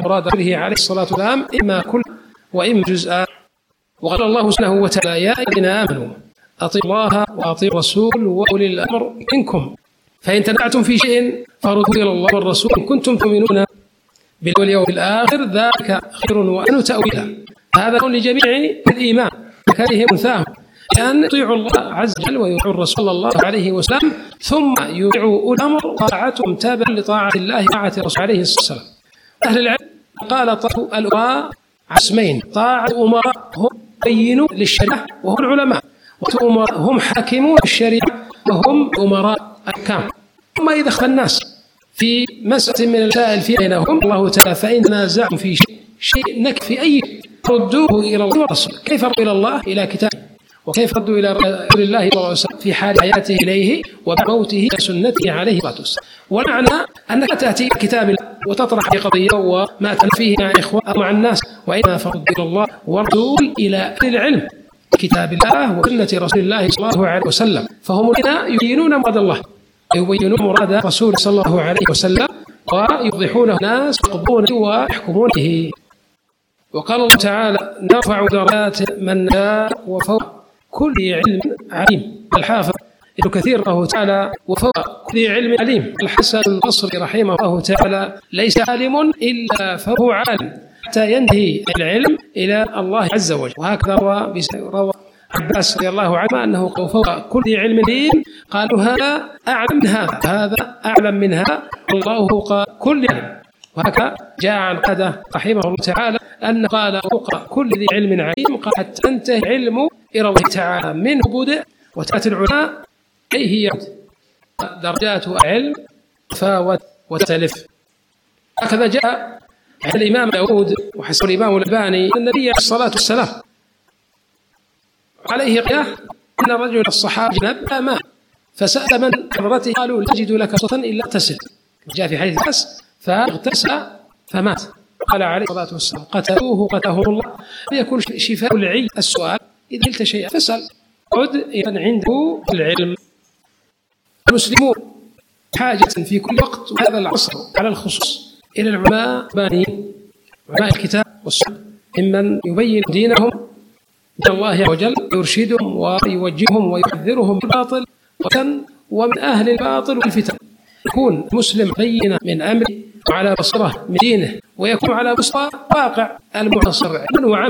مراد به عليه الصلاة والسلام إما كل وإما جزءا. وقال الله سبحانه وتعالى: يا أيها الذين آمنوا أطيعوا الله وأطيعوا الرسول وأولي الأمر منكم فإن تنازعتم في شيء فردوه إلى الله والرسول إن كنتم تؤمنون باليوم الآخر ذلك خير وأحسن تأويلا. هذا قول لجميع الإيمان كره أنثاهم أن يطيعوا الله عز وجل ويطيعوا الرسول صلى الله عليه وسلم ثم يطيعوا أولي الأمر طاعتهم تابعا لطاعة الله وطاعة الرسول عليه الصلاة والسلام. أهل العلم قال طاعة الأمراء عسمين: طاعة الأمراء هم بينوا للشريعة وهم العلماء، والأمراء هم حاكمون الشريعة وهم أمراء أحكام. ثم إذا اختلف الناس في مسألة من المسائل في بينهم الله تعالى فإن تنازعتم في شيء نكفي أي ردوه إلى الله والرسول. كيف ردوا إلى الله؟ إلى كتابه. وكيف ردوا إلى رسول الله صلى الله عليه وسلم في حال حياته إليه وموته سنته عليه الصلاة والسلام. والمعنى أنك تأتي كتاب الله وتطرح قضية وما تنفيه مع إخوة أو مع الناس، وإنما فرد إلى الله والرسول إلى أهل العلم كتاب الله وسنة رسول الله صلى الله عليه وسلم، فهم الذين يبينون مراد الله ويبينون مراد رسول صلى الله عليه وسلم ويوضحونه الناس يقضون ويحكمون به. وقال الله تعالى: نرفع درجات من نشاء وفوق كل علم عليم. الحافظ ابن كثير رحمه تعالى: وفوق كل علم عليم. الحسن البصري رحمه الله تعالى: ليس عالم إلا فهو عالم حتى ينتهي العلم إلى الله عز وجل. وهكذا روى عباس رضي الله عنه أنه فوق كل علم عليم، قالوا هذا أعلم من هذا، هذا أعلم من هذا، الله فوق كل علم. وهكذا جاء عن قتادة رحمه الله تعالى أن قال: فوق كل ذي علم عليم، قال حتى تنتهي العلم إلى الله تعالى منه بدء وتأتي العلماء إليه يعود. درجات العلم تفاوت وتختلف. هكذا جاء عن الإمام داود وحسن الإمام الألباني النبي عليه الصلاة والسلام عليه قياه أن رجل الصحابة نبأ ماء فسأل من حضرته قالوا: لا أجد لك صوتا إلا اغتسل. جاء في حديث أنس فاغتسل فمات. قال عليه الصلاة والسلام: قتلوه قتله الله. يكون شفاء العي السؤال: إذا قلت شيئا فاسأل، عد إذا عنده العلم. المسلمون حاجة في كل وقت وهذا العصر على الخصوص إلى العلماء علماء الكتاب والسنة، ممن يبين دينهم من الله عز وجل، يرشدهم ويوجههم ويحذرهم بالباطل ومن أهل الباطل والفتن. يكون مسلم بين من أمره وعلى بصرة من دينه، ويكون على بصرة واقع المعاصر علما وعملا.